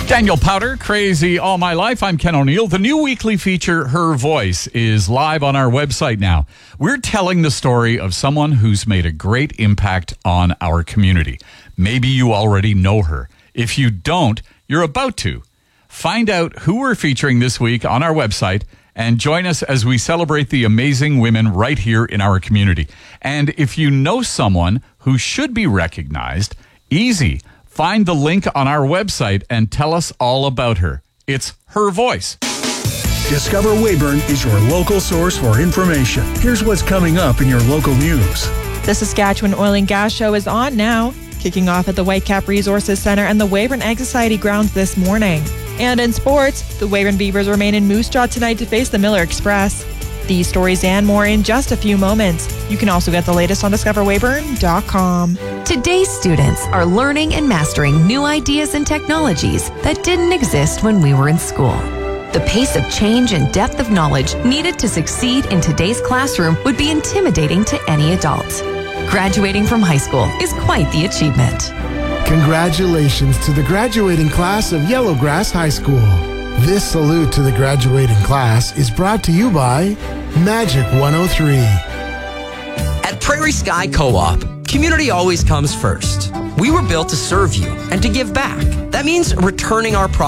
Daniel Powter, Crazy All My Life. I'm Ken O'Neill. The new weekly feature, Her Voice, is live on our website now. We're telling the story of someone who's made a great impact on our community. Maybe you already know her. If you don't, you're about to. Find out who we're featuring this week on our website and join us as we celebrate the amazing women right here in our community. And if you know someone who should be recognized, easy. Find the link on our website and tell us all about her. It's Her Voice. Discover Weyburn is your local source for information. Here's what's coming up in your local news. The Saskatchewan Oil and Gas Show is on now, kicking off at the Whitecap Resources Centre and the Weyburn Ag Society grounds this morning. And in sports, the Weyburn Beavers remain in Moose Jaw tonight to face the Miller Express. These stories and more in just a few moments. You can also get the latest on discoverweyburn.com. Today's students are learning and mastering new ideas and technologies that didn't exist when we were in school. The pace of change and depth of knowledge needed to succeed in today's classroom would be intimidating to any adult. Graduating from high school is quite the achievement. Congratulations to the graduating class of Yellowgrass High School. This salute to the graduating class is brought to you by Magic 103. At Prairie Sky Co-op, community always comes first. We were built to serve you and to give back. That means returning our